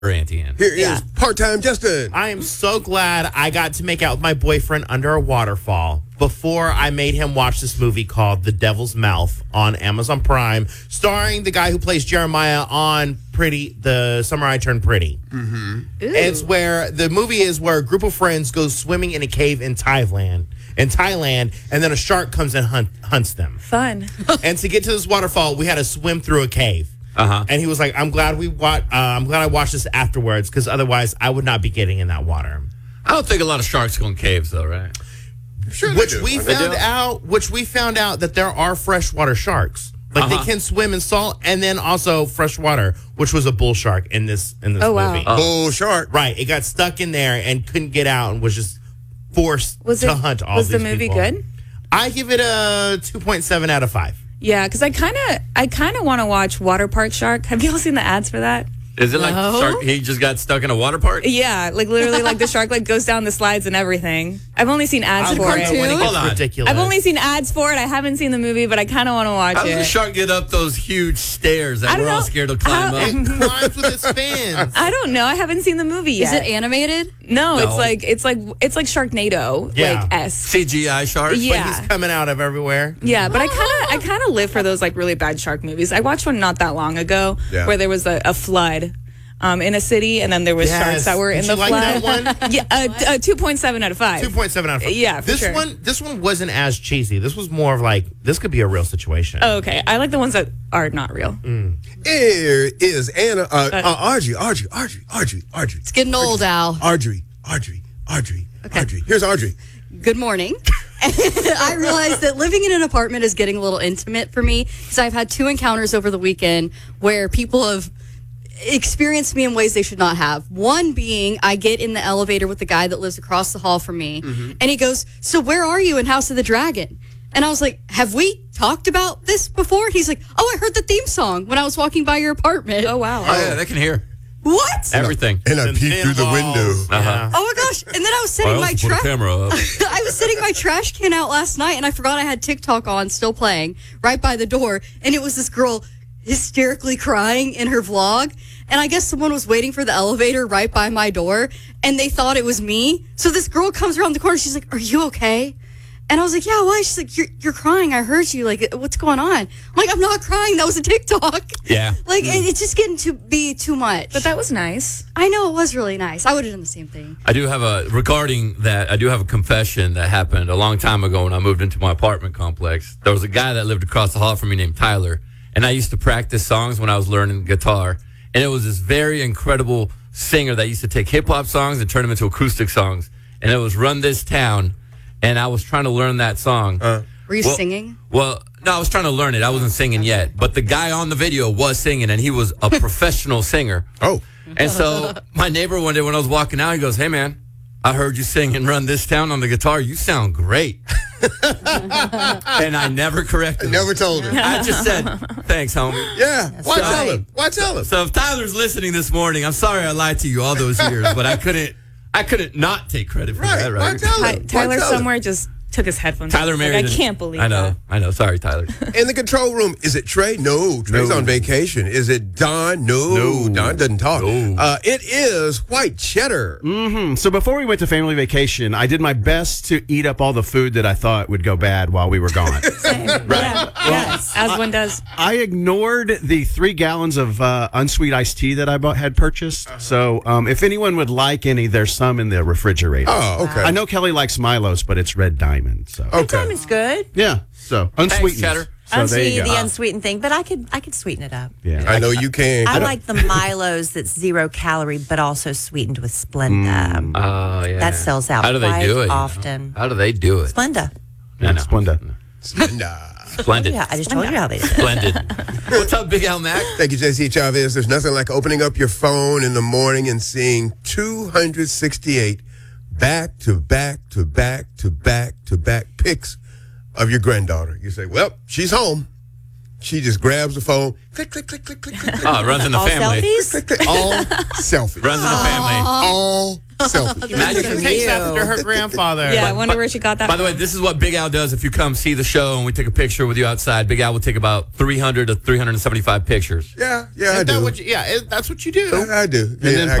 Auntie Ann. Here is part-time Justin. I am so glad I got to make out with my boyfriend under a waterfall before I made him watch this movie called The Devil's Mouth on Amazon Prime, starring the guy who plays Jeremiah on The Summer I Turned Pretty. Mm-hmm. It's where the movie is where a group of friends go swimming in a cave in Thailand, and then a shark comes and hunts them. Fun. And to get to this waterfall, we had to swim through a cave. And he was like, I'm glad I watched this afterwards, because otherwise I would not be getting in that water. I don't think a lot of sharks go in caves, though, right? Sure, Which we found out that there are freshwater sharks. Like they can swim in salt and then also freshwater, which was a bull shark in this movie. Bull shark. Right. It got stuck in there and couldn't get out and was just forced to hunt all these people. Was the movie good? I give it a 2.7 out of 5. Yeah, because I kind of want to watch Water Park Shark. Have you all seen the ads for that? Is it like shark? He just got stuck in a water park? Yeah, like literally, like the shark like goes down the slides and everything. I've only seen ads for it. It's ridiculous. I've only seen ads for it. I haven't seen the movie, but I kind of want to watch How it. does the shark get up those huge stairs that we're all scared to climb up? It climbs with its fins. I don't know. I haven't seen the movie yet. Is it animated? No, it's like Sharknado, like esque CGI sharks. Yeah, Like he's coming out of everywhere. yeah. But I kind of live for those like really bad shark movies. I watched one not that long ago where there was a flood. In a city, and then there was sharks that were in the flood. That one? Yeah, 2.7 out of 5. 2.7 out of 5. Yeah, for sure. This one wasn't as cheesy. This was more of like, this could be a real situation. Oh, okay. I like the ones that are not real. Here is Anna, Audrey. It's getting old, Al. Audrey. Here's Audrey. Good morning. I realized that living in an apartment is getting a little intimate for me, because I've had 2 encounters over the weekend where people have experienced me in ways they should not have. One being, I get in the elevator with the guy that lives across the hall from me, and he goes, "So where are you in House of the Dragon?" And I was like, "Have we talked about this before?" He's like, "Oh, I heard the theme song when I was walking by your apartment." Oh, wow. Oh, yeah, they can hear What? everything. And I peeked through the window. Yeah. Oh my gosh. And then I was setting my put a camera up. I was setting my trash can out last night, and I forgot I had TikTok on, still playing, right by the door. And it was this girl hysterically crying in her vlog. And I guess someone was waiting for the elevator right by my door, and they thought it was me. So this girl comes around the corner. She's like, "Are you okay?" And I was like, "Yeah, why?" She's like, "You're crying. I heard you. Like, what's going on?" I'm like, "I'm not crying. That was a TikTok." Yeah. Like, it's just getting to be too much. But that was nice. I know it was really nice. I would have done the same thing. I do have a confession that happened a long time ago when I moved into my apartment complex. There was a guy that lived across the hall from me named Tyler, and I used to practice songs when I was learning guitar. And it was this very incredible singer that used to take hip-hop songs and turn them into acoustic songs. And it was Run This Town. And I was trying to learn that song. Were you singing? Well, no, I was trying to learn it. I wasn't singing yet. But the guy on the video was singing, and he was a professional singer. Oh. And so my neighbor one day when I was walking out, he goes, "Hey, man, I heard you sing and Run This Town on the guitar. You sound great." And I never corrected him. Never told her. I just said, "Thanks, homie." Yeah. Why tell him? So if Tyler's listening this morning, I'm sorry I lied to you all those years, but I couldn't not take credit for that, right? Why tell him? Tyler somewhere just took his headphones Tyler off. married. I can't believe I know. that. I know. Sorry, Tyler. In the control room, is it Trey? No, Trey's on vacation. Is it Don? No, Don doesn't talk. No. It is White Cheddar. So before we went to family vacation, I did my best to eat up all the food that I thought would go bad while we were gone. Yes, as one does. I ignored the 3 gallons of unsweet iced tea that I had purchased. So if anyone would like any, there's some in the refrigerator. Oh, okay. I know Kelly likes Milo's, but it's Red Diamond. So Okay. Diamond's good. yeah, so unsweetened. Cheddar. So there you go. The unsweetened thing, but I could sweeten it up. Yeah. I know you can. I like the Milos that's 0 calorie, but also sweetened with Splenda. Oh, yeah. That sells out How do they quite do it? often. How do they do it? Splenda. I know. Splenda. Splendid. Yeah, I just told you how they did it. Splendid. What's up, Big Al Mac? Thank you, JC Chavez. There's nothing like opening up your phone in the morning and seeing 268 back to back to back to back to back pics of your granddaughter. You say, well, she's home. She just grabs the phone, click, click, click, click, click, click, click, Oh, it runs in the All family. selfies? click, click. All selfies. Runs in the family. All selfies. Magic She takes after her grandfather. Yeah, I wonder where she got that By the way, from. this is what Big Al does. If you come see the show and we take a picture with you outside, Big Al will take about 300 to 375 pictures. Yeah, I Isn't that do. what you- that's what you do. I do. then Yeah,